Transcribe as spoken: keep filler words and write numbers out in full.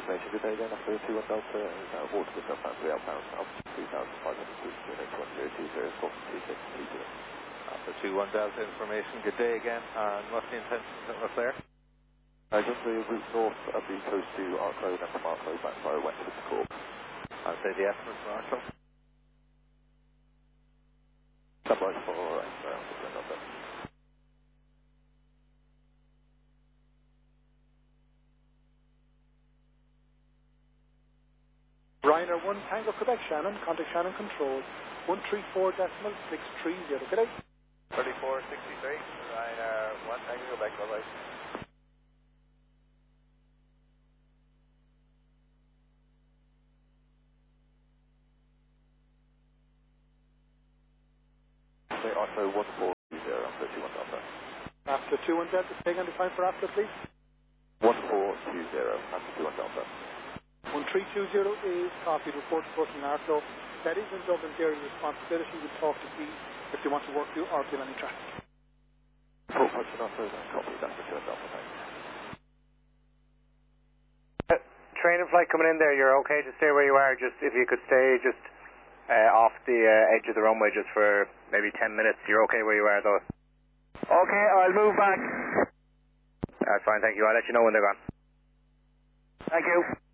information. Good day again, after two one Delta, is uh, Waterford, southbound three outbound, altitude two thousand five hundred feet, unit one zero two zero, four two six two zero. After two one Delta information, good day again, and what's the intentions of there? Uh, just the route north of the coast to Arklow, then from Arklow back via Wexford to Cork. I'll say the estimate from Arklow. Sublight for uh, two one Delta. Ryanair one Tango Quebec Shannon, contact Shannon Control, one three four decimal six three zero, good day. thirty-four sixty-three, Ryanair one Tango Quebec, bye-bye. Okay, also one four two zero, after two one Delta. After two one Delta, staying on the time for after, please. one four two zero, after two one Delta. one three two zero is copied, report to person in Arklow. That is in Dublin's area responsibility. We'll talk to P if they want to work you or kill any traffic. Report function offer, then copy, after two one Delta, thanks. Uh, train and flight coming in there, you're okay to stay where you are, just if you could stay just uh, off the uh, edge of the runway just for maybe ten minutes, you're okay where you are though? Okay, I'll move back. That's fine, thank you, I'll let you know when they're gone. Thank you.